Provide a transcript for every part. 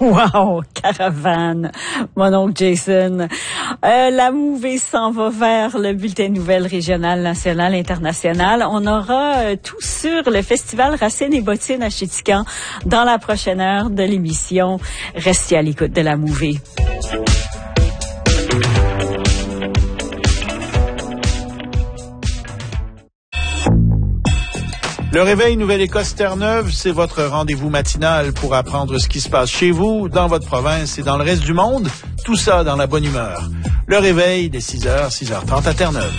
Wow, caravane, mon oncle Jason. La mouvée s'en va vers le bulletin de nouvelles régional, national, international. On aura tout sur le festival Racines et Bottines à Chéticamp dans la prochaine heure de l'émission. Restez à l'écoute de la mouvée. Le Réveil Nouvelle-Écosse Terre-Neuve, c'est votre rendez-vous matinal pour apprendre ce qui se passe chez vous, dans votre province et dans le reste du monde. Tout ça dans la bonne humeur. Le Réveil dès 6h, 6h30 à Terre-Neuve.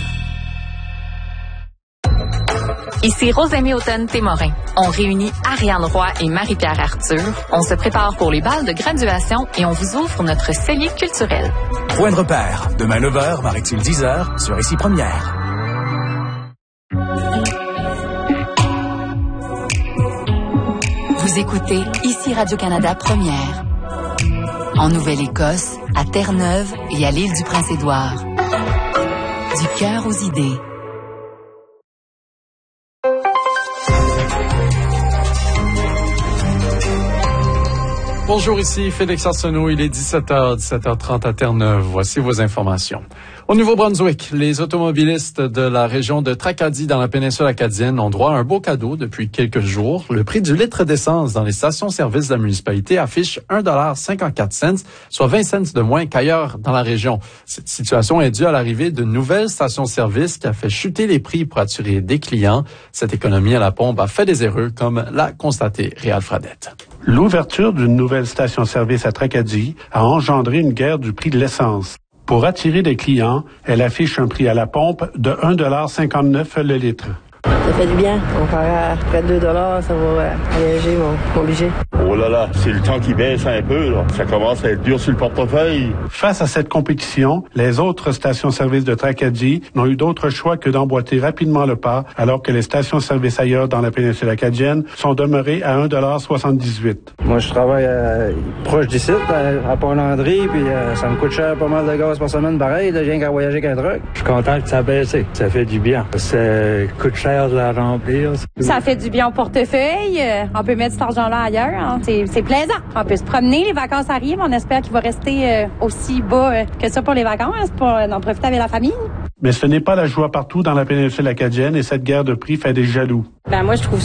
Ici Rosemée Houghton-Témorin. On réunit Ariane Roy et Marie-Pierre Arthur. On se prépare pour les balles de graduation et on vous ouvre notre cellier culturel. Point de repère. Demain 9h, Marie-Tille 10h, sur Ici Première. Vous écoutez Ici Radio-Canada Première. En Nouvelle-Écosse, à Terre-Neuve et à l'île du Prince-Édouard. Du cœur aux idées. Bonjour, ici Félix Arsenault. Il est 17h30 à Terre-Neuve. Voici vos informations. Au Nouveau-Brunswick, les automobilistes de la région de Tracadie dans la péninsule acadienne ont droit à un beau cadeau depuis quelques jours. Le prix du litre d'essence dans les stations-service de la municipalité affiche 1,54 $, soit 20 cents de moins qu'ailleurs dans la région. Cette situation est due à l'arrivée d'une nouvelle station-service qui a fait chuter les prix pour attirer des clients. Cette économie à la pompe a fait des erreurs, comme l'a constaté Réal Fradette. L'ouverture d'une nouvelle station-service à Tracadie a engendré une guerre du prix de l'essence. Pour attirer des clients, elle affiche un prix à la pompe de 1,59 $ le litre. Ça fait du bien. On va à près de 2 $, ça va alléger mon budget. Oh là là, c'est le temps qui baisse un peu, là. Ça commence à être dur sur le portefeuille. Face à cette compétition, les autres stations-service de Tracadie n'ont eu d'autre choix que d'emboîter rapidement le pas, alors que les stations-service ailleurs dans la péninsule acadienne sont demeurées à 1,78 $. Moi, je travaille proche d'ici, à Pont-Landry, puis ça me coûte cher pas mal de gaz par semaine, pareil, de rien qu'à voyager qu'un truc. Je suis content que ça a baissé. Ça fait du bien. Ça coûte cher de la remplir. Ça fait du bien au portefeuille. On peut mettre cet argent-là ailleurs. Hein. C'est plaisant. On peut se promener. Les vacances arrivent. On espère qu'il va rester aussi bas que ça pour les vacances, pour en profiter avec la famille. Mais ce n'est pas la joie partout dans la péninsule acadienne et cette guerre de prix fait des jaloux. Moi, je trouve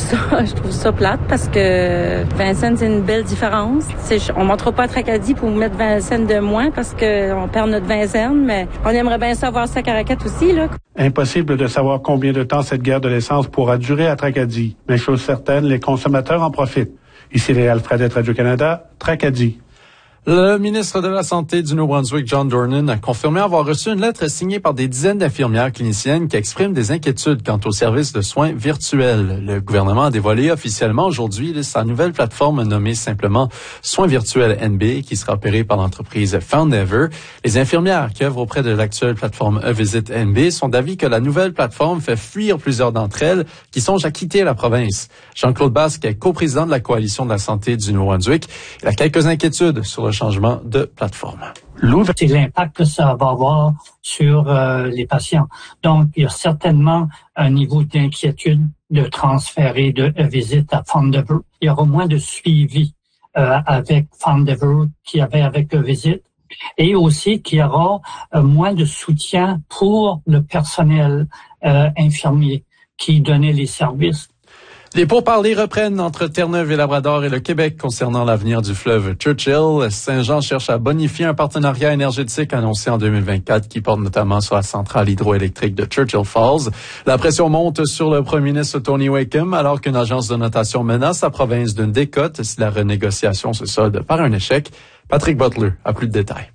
ça plate parce que 20 cents, c'est une belle différence. On ne montera pas à Tracadie pour mettre 20 cents de moins parce qu'on perd notre 20 cents, mais on aimerait bien savoir ça à Caracat aussi, là. Impossible de savoir combien de temps cette guerre de l'essence pourra durer à Tracadie. Mais chose certaine, les consommateurs en profitent. Ici Réal Fradette, Radio-Canada, Tracadie. Le ministre de la Santé du Nouveau-Brunswick, John Dornan, a confirmé avoir reçu une lettre signée par des dizaines d'infirmières cliniciennes qui expriment des inquiétudes quant au service de soins virtuels. Le gouvernement a dévoilé officiellement aujourd'hui sa nouvelle plateforme nommée simplement Soins virtuels NB, qui sera opérée par l'entreprise Foundever. Les infirmières qui œuvrent auprès de l'actuelle plateforme eVisit NB sont d'avis que la nouvelle plateforme fait fuir plusieurs d'entre elles qui songent à quitter la province. Jean-Claude Basque est coprésident de la Coalition de la santé du Nouveau-Brunswick. Il a quelques inquiétudes sur le changement de plateforme. C'est l'impact que ça va avoir sur les patients. Donc, il y a certainement un niveau d'inquiétude de transférer de eVisit à Foundever. Il y aura moins de suivi avec Foundever qu'il y avait avec eVisit. Et aussi qu'il y aura moins de soutien pour le personnel infirmier qui donnait les services. Les pourparlers reprennent entre Terre-Neuve et Labrador et le Québec concernant l'avenir du fleuve Churchill. Saint-Jean cherche à bonifier un partenariat énergétique annoncé en 2024 qui porte notamment sur la centrale hydroélectrique de Churchill Falls. La pression monte sur le premier ministre Tony Wakeham alors qu'une agence de notation menace la province d'une décote si la renégociation se solde par un échec. Patrick Butler a plus de détails.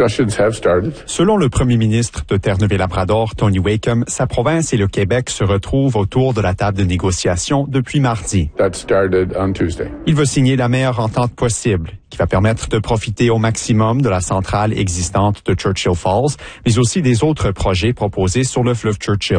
Selon le premier ministre de Terre-Neuve et Labrador, Tony Wakeham, sa province et le Québec se retrouvent autour de la table de négociation depuis mardi. Il veut signer la meilleure entente possible, qui va permettre de profiter au maximum de la centrale existante de Churchill Falls, mais aussi des autres projets proposés sur le fleuve Churchill.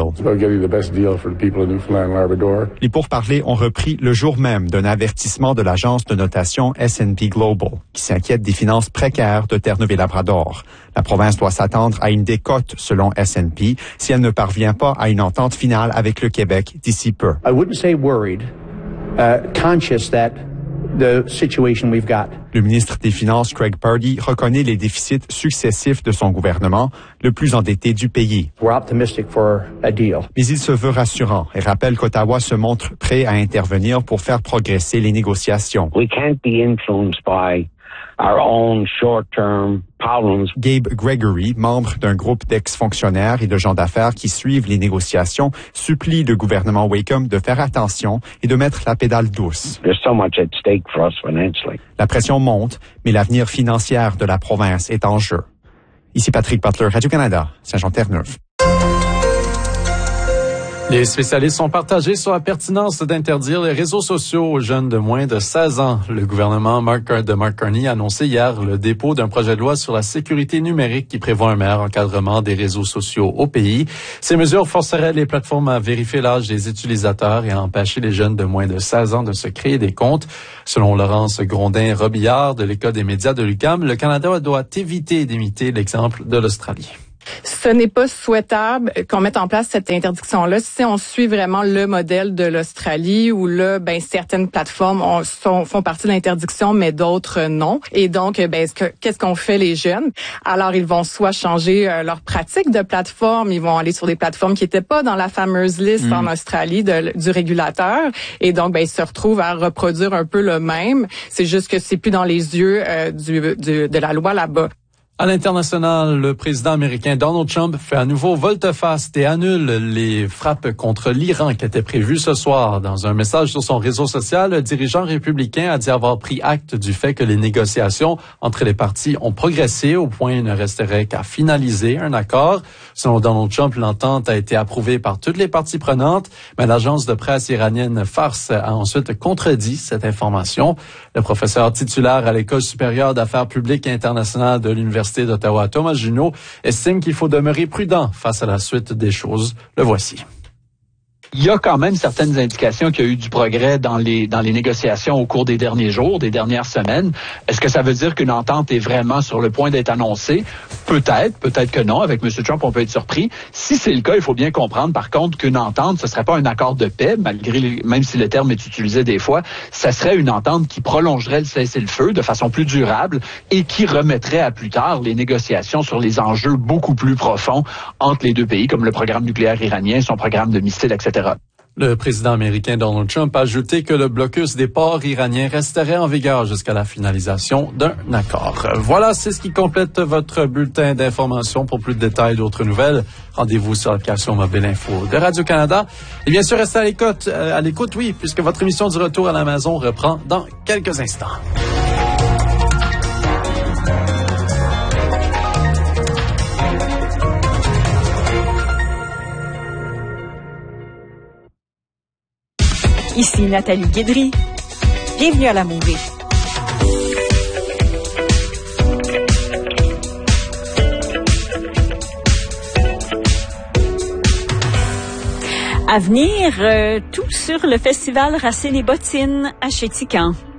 Les pourparlers ont repris le jour même d'un avertissement de l'agence de notation S&P Global, qui s'inquiète des finances précaires de Terre-Neuve et Labrador. La province doit s'attendre à une décote selon S&P si elle ne parvient pas à une entente finale avec le Québec d'ici peu. I wouldn't say worried, conscious that the situation we've got. Le ministre des Finances, Craig Pardee, reconnaît les déficits successifs de son gouvernement, le plus endetté du pays. We're optimistic for a deal. Mais il se veut rassurant et rappelle qu'Ottawa se montre prêt à intervenir pour faire progresser les négociations. We can't be influenced by our own short-term problems. Gabe Gregory, membre d'un groupe d'ex-fonctionnaires et de gens d'affaires qui suivent les négociations, supplie le gouvernement Wacom de faire attention et de mettre la pédale douce. There's so much at stake for us financially. La pression monte, mais l'avenir financier de la province est en jeu. Ici Patrick Butler, Radio-Canada, Saint-Jean-Terre-Neuve. Les spécialistes sont partagés sur la pertinence d'interdire les réseaux sociaux aux jeunes de moins de 16 ans. Le gouvernement de Mark Carney a annoncé hier le dépôt d'un projet de loi sur la sécurité numérique qui prévoit un meilleur encadrement des réseaux sociaux au pays. Ces mesures forceraient les plateformes à vérifier l'âge des utilisateurs et à empêcher les jeunes de moins de 16 ans de se créer des comptes. Selon Laurence Grondin-Robillard de l'École des médias de l'UQAM, le Canada doit éviter d'imiter l'exemple de l'Australie. Ce n'est pas souhaitable qu'on mette en place cette interdiction-là si on suit vraiment le modèle de l'Australie où là, certaines plateformes font partie de l'interdiction, mais d'autres non. Et donc, qu'est-ce qu'on fait les jeunes? Alors, ils vont soit changer leur pratique de plateforme, ils vont aller sur des plateformes qui n'étaient pas dans la fameuse liste en Australie du régulateur. Et donc, ils se retrouvent à reproduire un peu le même. C'est juste que c'est plus dans les yeux de la loi là-bas. À l'international, le président américain Donald Trump fait à nouveau volte-face et annule les frappes contre l'Iran qui étaient prévues ce soir. Dans un message sur son réseau social, le dirigeant républicain a dit avoir pris acte du fait que les négociations entre les parties ont progressé au point il ne resterait qu'à finaliser un accord. Selon Donald Trump, l'entente a été approuvée par toutes les parties prenantes, mais l'agence de presse iranienne Fars a ensuite contredit cette information. Le professeur titulaire à l'École supérieure d'affaires publiques et internationales de l'Université d'Ottawa, Thomas Junot, estime qu'il faut demeurer prudent face à la suite des choses. Le voici. Il y a quand même certaines indications qu'il y a eu du progrès dans les négociations au cours des derniers jours, des dernières semaines. Est-ce que ça veut dire qu'une entente est vraiment sur le point d'être annoncée? Peut-être que non. Avec M. Trump, on peut être surpris. Si c'est le cas, il faut bien comprendre, par contre, qu'une entente, ce serait pas un accord de paix, même si le terme est utilisé des fois, ça serait une entente qui prolongerait le cessez-le-feu de façon plus durable et qui remettrait à plus tard les négociations sur les enjeux beaucoup plus profonds entre les deux pays, comme le programme nucléaire iranien, son programme de missiles, etc. Le président américain Donald Trump a ajouté que le blocus des ports iraniens resterait en vigueur jusqu'à la finalisation d'un accord. Voilà, c'est ce qui complète votre bulletin d'information. Pour plus de détails, d'autres nouvelles, rendez-vous sur l'application Mobile Info de Radio-Canada. Et bien sûr, restez à l'écoute, oui, puisque votre émission du retour à la maison reprend dans quelques instants. Ici Nathalie Guédry. Bienvenue à la Movie. À venir, tout sur le festival Racine et Bottines à Chéticamp.